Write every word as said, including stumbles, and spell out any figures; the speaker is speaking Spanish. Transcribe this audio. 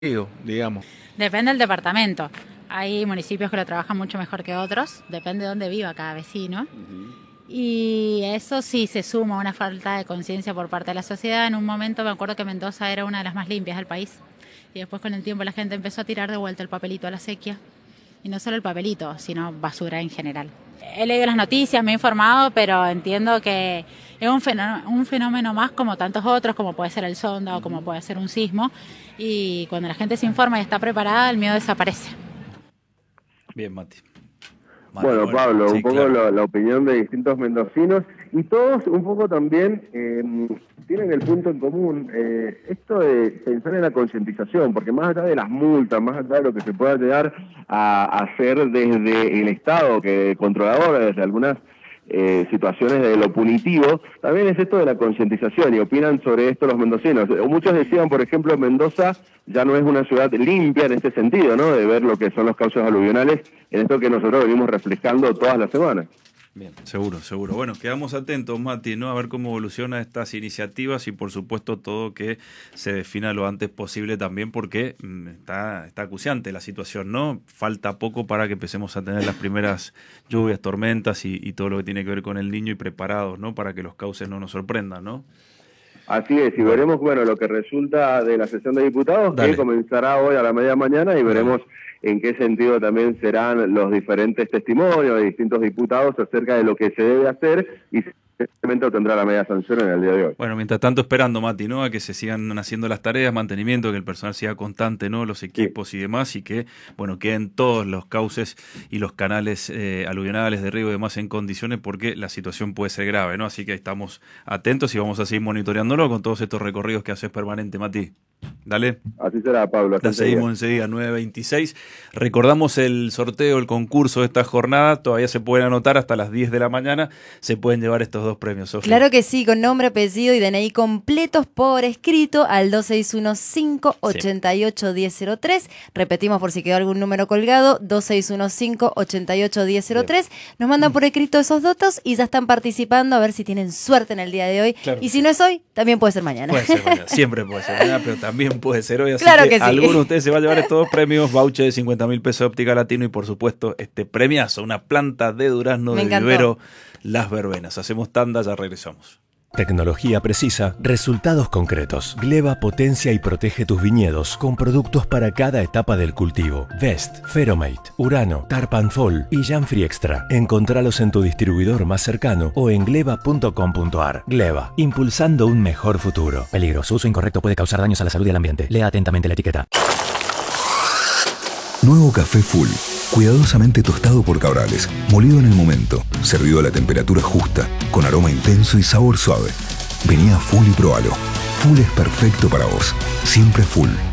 digamos. Depende del departamento. Hay municipios que lo trabajan mucho mejor que otros, depende de dónde viva cada vecino. Uh-huh. Y eso sí se suma a una falta de conciencia por parte de la sociedad. En un momento me acuerdo que Mendoza era una de las más limpias del país. Y después con el tiempo la gente empezó a tirar de vuelta el papelito a la sequía. Y no solo el papelito, sino basura en general. He leído las noticias, me he informado, pero entiendo que es un fenómeno, un fenómeno más como tantos otros, como puede ser el sonda o como puede ser un sismo. Y cuando la gente se informa y está preparada, el miedo desaparece. Bien, Mati. Mati bueno, bueno, Pablo, sí, un poco claro. la, la opinión de distintos mendocinos y todos un poco también eh, tienen el punto en común, eh, esto de pensar en la concientización, porque más allá de las multas, más allá de lo que se pueda llegar a, a hacer desde el Estado, que controlador, desde algunas eh, situaciones de lo punitivo, también es esto de la concientización, y opinan sobre esto los mendocinos. Muchos decían, por ejemplo, Mendoza ya no es una ciudad limpia en este sentido, ¿no? De ver lo que son los cauces aluvionales, en esto que nosotros venimos reflejando todas las semanas. Bien, seguro, seguro. Bueno, quedamos atentos, Mati, ¿no? A ver cómo evolucionan estas iniciativas y, por supuesto, todo que se defina lo antes posible también, porque mmm, está, está acuciante la situación, ¿no? Falta poco para que empecemos a tener las primeras lluvias, tormentas y, y todo lo que tiene que ver con el Niño y preparados, ¿no? Para que los cauces no nos sorprendan, ¿no? Así es, y veremos, bueno, lo que resulta de la sesión de diputados, Dale. que comenzará hoy a la media mañana, y veremos Dale. en qué sentido también serán los diferentes testimonios de distintos diputados acerca de lo que se debe hacer y simplemente tendrá la media sanción en el día de hoy. Bueno, mientras tanto esperando, Mati, ¿no? A que se sigan haciendo las tareas, mantenimiento, que el personal siga constante, ¿no? Los equipos sí. y demás, y que, bueno, queden todos los cauces y los canales eh, aluvionales de riego y demás en condiciones, porque la situación puede ser grave, ¿no? Así que estamos atentos y vamos a seguir monitoreándolo con todos estos recorridos que haces permanente, Mati. Dale. Así será, Pablo. La seguimos enseguida, nueve veintiséis. Recordamos el sorteo, el concurso de esta jornada. Todavía se pueden anotar hasta las diez de la mañana. Se pueden llevar estos dos premios, Sofía. Claro que sí, con nombre, apellido y D N I completos por escrito al dos seis uno cinco ocho ocho uno cero cero tres. Repetimos por si quedó algún número colgado, dos seis uno cinco ocho ocho uno cero cero tres. Nos mandan por escrito esos datos y ya están participando a ver si tienen suerte en el día de hoy. Claro y si sí. no es hoy, también puede ser mañana. Puede ser mañana, siempre puede ser mañana, pero también puede ser hoy. Así claro que, que sí. alguno de ustedes se va a llevar estos dos premios, voucher de cincuenta mil pesos de Óptica Latino y, por supuesto, este premiazo, una planta de durazno Me de encantó. vivero Las Verbenas. Hacemos tanda, ya regresamos. Tecnología precisa, resultados concretos. Gleva potencia y protege tus viñedos con productos para cada etapa del cultivo. Vest, Feromate, Urano, Tarpanfol y Janfree Extra. Encontralos en tu distribuidor más cercano o en gleva punto com punto ar. Gleva, impulsando un mejor futuro. Peligro, su uso incorrecto puede causar daños a la salud y al ambiente. Lea atentamente la etiqueta. Nuevo café Full. Cuidadosamente tostado por Cabrales, molido en el momento, servido a la temperatura justa, con aroma intenso y sabor suave. Vení a Full y probalo. Full es perfecto para vos. Siempre Full.